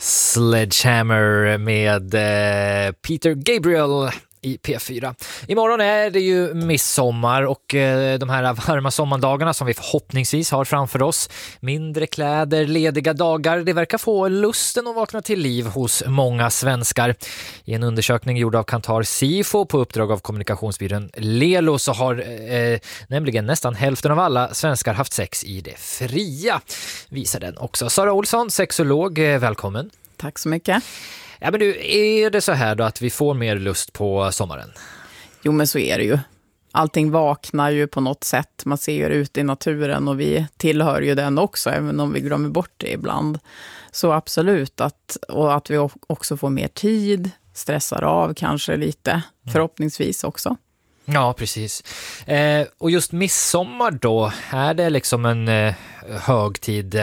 Sledgehammer med Peter Gabriel i P4. Imorgon är det ju midsommar och de här varma sommardagarna som vi förhoppningsvis har framför oss. Mindre kläder, lediga dagar. Det verkar få lusten att vakna till liv hos många svenskar. I en undersökning gjord av Kantar Sifo på uppdrag av kommunikationsbyrån Lelo så har nämligen nästan hälften av alla svenskar haft sex i det fria. Visar den också. Sara Olsson, sexolog, välkommen. Tack så mycket. Ja, men du, är det så här då att vi får mer lust på sommaren? Jo, men så är det ju. Allting vaknar ju på något sätt. Man ser ju ut i naturen och vi tillhör ju den också, även om vi glömmer bort det ibland. Så absolut, att vi också får mer tid, stressar av kanske lite, förhoppningsvis också. Ja, precis. Och just midsommar då, är det liksom en högtid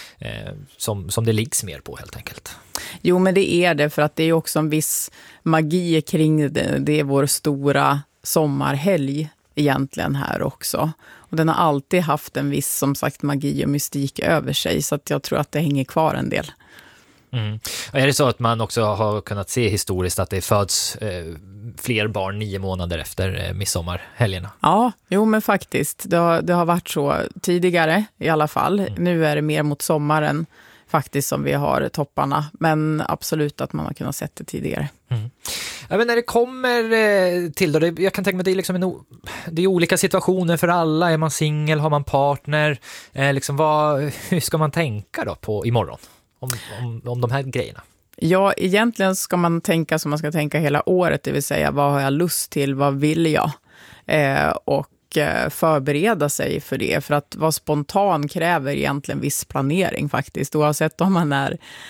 som det liggs mer på helt enkelt? Jo, men det är det, för att det är också en viss magi kring det. Det är vår stora sommarhelg egentligen här också. Och den har alltid haft en viss, som sagt, magi och mystik över sig, så att jag tror att det hänger kvar en del. Mm. Och är det så att man också har kunnat se historiskt att det föds fler barn 9 månader efter midsommarhelgerna? Ja, jo men faktiskt. Det har varit så tidigare i alla fall. Nu är det mer mot sommaren faktiskt som vi har topparna. Men absolut att man har kunnat sett det tidigare. Mm. Ja, men när det kommer till då, jag kan tänka mig att det är liksom det är olika situationer för alla. Är man singel, har man partner? Hur ska man tänka då på imorgon? Om de här grejerna? Ja, egentligen ska man tänka som man ska tänka hela året, det vill säga vad har jag lust till, vad vill jag? Och förbereda sig för det, för att vara spontan kräver egentligen viss planering faktiskt, oavsett om man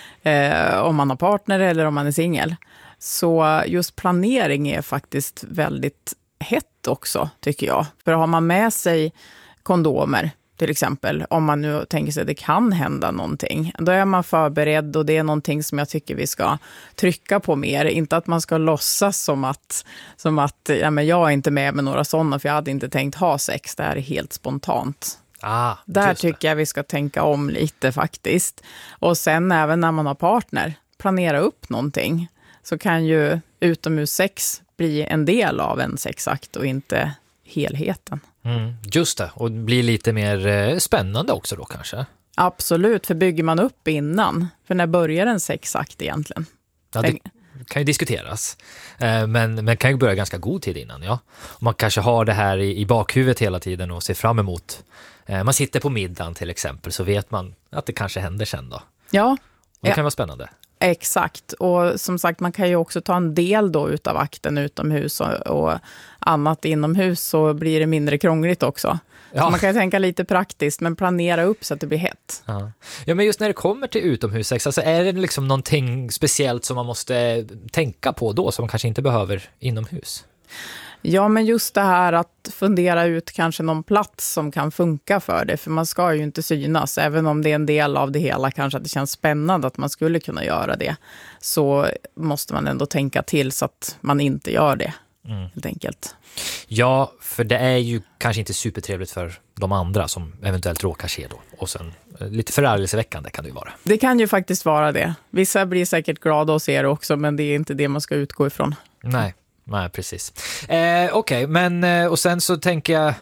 har partner eller om man är singel. Så just planering är faktiskt väldigt hett också, tycker jag. För har man med sig kondomer till exempel, om man nu tänker sig att det kan hända någonting, då är man förberedd, och det är någonting som jag tycker vi ska trycka på mer. Inte att man ska låtsas som att ja, men jag är inte med några sådana, för jag hade inte tänkt ha sex. Det här är helt spontant. Där tycker jag vi ska tänka om lite faktiskt. Och sen även när man har partner, planera upp någonting. Så kan ju utomhussex bli en del av en sexakt och inte helheten. Just det, och bli lite mer spännande också då kanske? Absolut, för bygger man upp innan? För när börjar en sexakt egentligen? Ja, det kan ju diskuteras. Men kan ju börja ganska god tid innan, ja. Och man kanske har det här i bakhuvudet hela tiden och ser fram emot. Man sitter på middagen till exempel, så vet man att det kanske händer sen då. Ja. Och det kan vara spännande. Exakt, och som sagt man kan ju också ta en del då utav akten utomhus och annat inomhus, så blir det mindre krångligt också. Ja. Så man kan tänka lite praktiskt, men planera upp så att det blir hett. Ja, men just när det kommer till utomhussex, alltså är det liksom någonting speciellt som man måste tänka på då som man kanske inte behöver inomhus? Ja, men just det här att fundera ut kanske någon plats som kan funka för det. För man ska ju inte synas, även om det är en del av det hela, kanske att det känns spännande att man skulle kunna göra det. Så måste man ändå tänka till så att man inte gör det, helt enkelt. Ja, för det är ju kanske inte supertrevligt för de andra som eventuellt råkar se då. Och sen lite förargelseväckande kan det ju vara. Det kan ju faktiskt vara det. Vissa blir säkert glada att se det också, men det är inte det man ska utgå ifrån. Nej, precis. Okej, men och sen så tänker jag,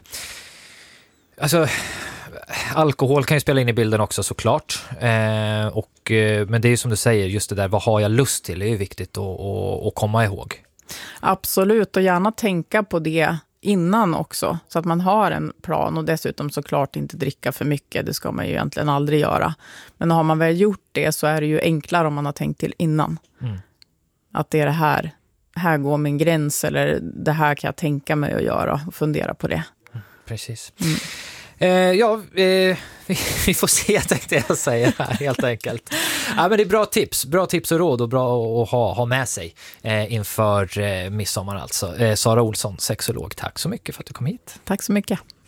alltså alkohol kan ju spela in i bilden också såklart. Men det är ju som du säger, just det där, vad har jag lust till, det är ju viktigt att komma ihåg. Absolut, och gärna tänka på det innan också, så att man har en plan, och dessutom såklart inte dricka för mycket, det ska man ju egentligen aldrig göra. Men har man väl gjort det så är det ju enklare om man har tänkt till innan. Att det är det här går min gräns, eller det här kan jag tänka mig att göra, och fundera på det. Precis. Vi får se, tänkte jag säga här, helt enkelt. Ja, men det är bra tips och råd, och bra att ha med sig inför midsommar alltså. Sara Olsson, sexolog, tack så mycket för att du kom hit. Tack så mycket.